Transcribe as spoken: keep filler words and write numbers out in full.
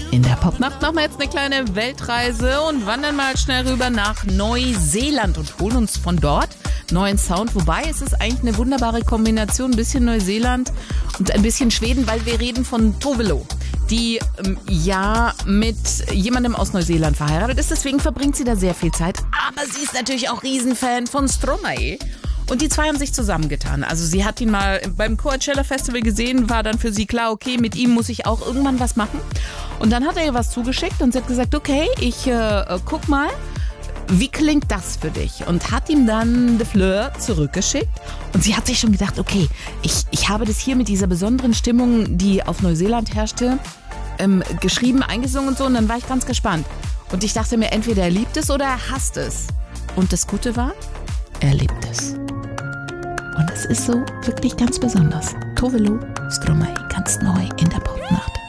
In der Popnacht machen wir jetzt eine kleine Weltreise und wandern mal schnell rüber nach Neuseeland und holen uns von dort neuen Sound. Wobei, es ist eigentlich eine wunderbare Kombination, ein bisschen Neuseeland und ein bisschen Schweden, weil wir reden von Tove Lo, die ähm, ja mit jemandem aus Neuseeland verheiratet ist. Deswegen verbringt sie da sehr viel Zeit. Aber sie ist natürlich auch Riesenfan von Stromae. Und die zwei haben sich zusammengetan. Also sie hat ihn mal beim Coachella Festival gesehen, war dann für sie klar, okay, mit ihm muss ich auch irgendwann was machen. Und dann hat er ihr was zugeschickt und sie hat gesagt, okay, ich äh, guck mal, wie klingt das für dich? Und hat ihm dann The Fleur zurückgeschickt. Und sie hat sich schon gedacht, okay, ich, ich habe das hier mit dieser besonderen Stimmung, die auf Neuseeland herrschte, ähm, geschrieben, eingesungen und so. Und dann war ich ganz gespannt. Und ich dachte mir, entweder er liebt es oder er hasst es. Und das Gute war, er liebt es. Und es ist so wirklich ganz besonders. Tove Lo, Stromae, ganz neu in der Popnacht.